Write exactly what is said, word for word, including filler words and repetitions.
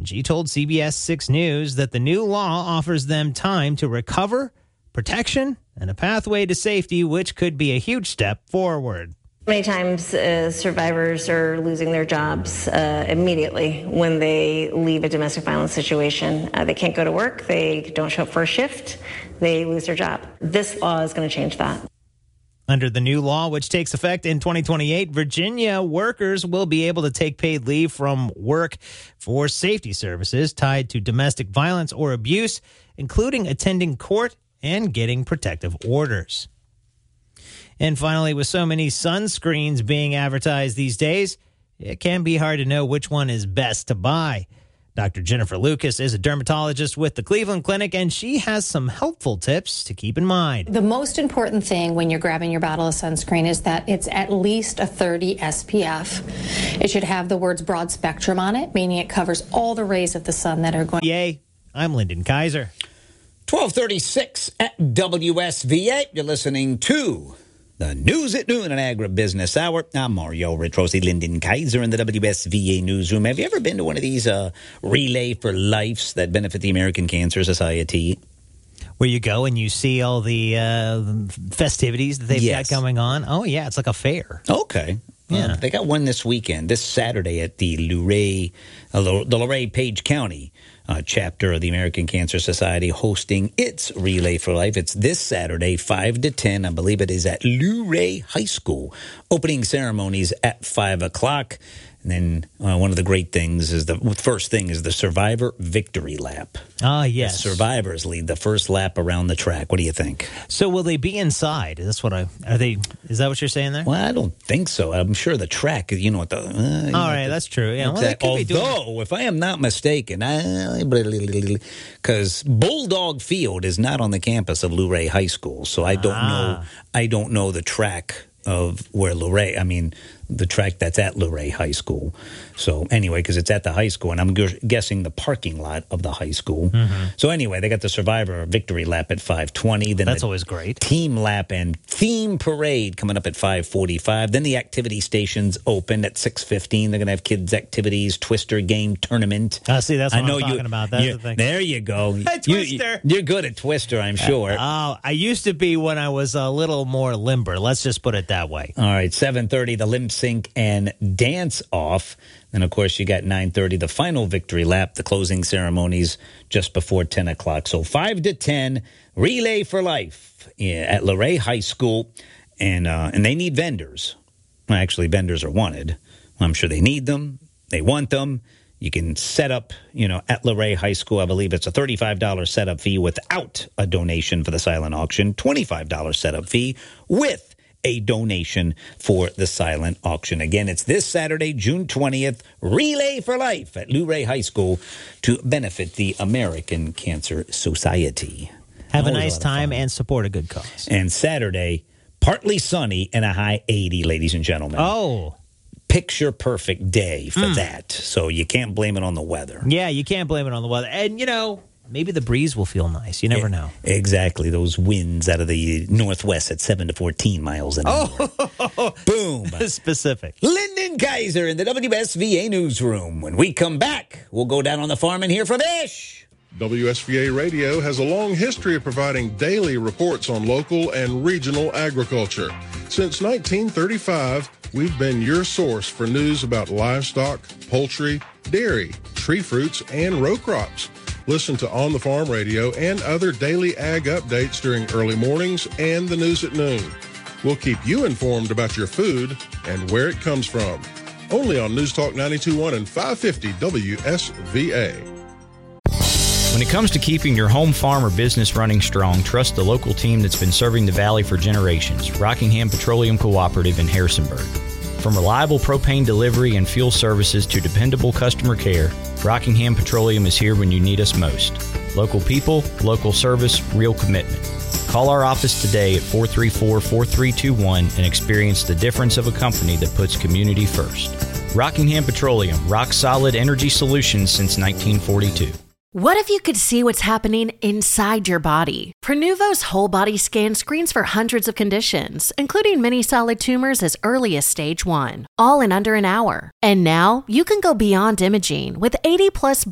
And she told C B S six News that the new law offers them time to recover, protection, and a pathway to safety, which could be a huge step forward. Many times uh, survivors are losing their jobs uh, immediately when they leave a domestic violence situation. Uh, they can't go to work. They don't show up for a shift. They lose their job. This law is going to change that. Under the new law, which takes effect in twenty twenty-eight, Virginia workers will be able to take paid leave from work for safety services tied to domestic violence or abuse, including attending court and getting protective orders. And finally, with so many sunscreens being advertised these days, it can be hard to know which one is best to buy. Doctor Jennifer Lucas is a dermatologist with the Cleveland Clinic, and she has some helpful tips to keep in mind. The most important thing when you're grabbing your bottle of sunscreen is that it's at least a thirty S P F. It should have the words broad spectrum on it, meaning it covers all the rays of the sun that are going. Yay, I'm Lyndon Kaiser. twelve thirty-six at W S V A. You're listening to the News at Noon, an agribusiness hour. I'm Mario Retrosi, Lyndon Kaiser in the W S V A newsroom. Have you ever been to one of these uh, Relay for Lifes that benefit the American Cancer Society? Where you go and you see all the uh, festivities that they've Yes. got going on? Oh, yeah, it's like a fair. Okay. Yeah. Uh, they got one this weekend, this Saturday at the Luray, uh, the Luray Page County uh, chapter of the American Cancer Society hosting its Relay for Life. It's this Saturday, five to ten. I believe it is at Luray High School. Opening ceremonies at five o'clock. And then uh, one of the great things is the first thing is the Survivor Victory Lap. Ah, yes. The survivors lead the first lap around the track. What do you think? So will they be inside? That's what I are they? Is that what you're saying there? Well, I don't think so. I'm sure the track, you know what the. Uh, you know All right, the, that's true. Yeah, well, exactly. they could be doing. Although, if I am not mistaken, because Bulldog Field is not on the campus of Luray High School, so I don't Ah. know. I don't know the track of where Luray. I mean, the track that's at Luray High School. So anyway, because it's at the high school, and I'm gu- guessing the parking lot of the high school. Mm-hmm. So anyway, they got the Survivor Victory Lap at five twenty. Then That's the always great. Team Lap and Theme Parade coming up at five forty-five. Then the activity stations open at six fifteen. They're going to have kids' activities, Twister game tournament. Uh, see, that's what I know I'm talking you, about. That's you- the thing. There you go. Hey, Twister. You, are good at Twister, I'm sure. Oh, I used to be when I was a little more limber. Let's just put it that way. All right, seven thirty, the lip sync and dance off. And, of course, you got nine thirty, the final victory lap, the closing ceremonies just before ten o'clock. So five to ten, Relay for Life at Luray High School. And, uh, and they need vendors. Well, actually, vendors are wanted. I'm sure they need them. They want them. You can set up, you know, at Luray High School. I believe it's a thirty-five dollars setup fee without a donation for the silent auction, twenty-five dollars setup fee with a donation for the silent auction. Again, it's this Saturday, June twentieth, Relay for Life at Luray High School to benefit the American Cancer Society. Have a Always nice lot of time fun. and support a good cause. And Saturday, partly sunny and a high eighty, ladies and gentlemen. Oh, Picture perfect day for that. So you can't blame it on the weather. yeah, you can't blame it on the weather. And, you know, maybe the breeze will feel nice. You never know. Exactly. Those winds out of the northwest at seven to fourteen miles an hour. Oh, Boom. specific. Lyndon Kaiser in the W S V A newsroom. When we come back, we'll go down on the farm and hear from Ish. W S V A Radio has a long history of providing daily reports on local and regional agriculture. Since nineteen thirty-five, we've been your source for news about livestock, poultry, dairy, tree fruits, and row crops. Listen to On the Farm Radio and other daily ag updates during early mornings and the news at noon. We'll keep you informed about your food and where it comes from. Only on News Talk ninety-two point one and five fifty W S V A. When it comes to keeping your home, farm, or business running strong, trust the local team that's been serving the Valley for generations, Rockingham Petroleum Cooperative in Harrisonburg. From reliable propane delivery and fuel services to dependable customer care, Rockingham Petroleum is here when you need us most. Local people, local service, real commitment. Call our office today at four three four, four three two one and experience the difference of a company that puts community first. Rockingham Petroleum, rock solid energy solutions since nineteen forty-two. What if you could see what's happening inside your body? Prenuvo's whole body scan screens for hundreds of conditions, including many solid tumors as early as stage one, all in under an hour. And now you can go beyond imaging with eighty plus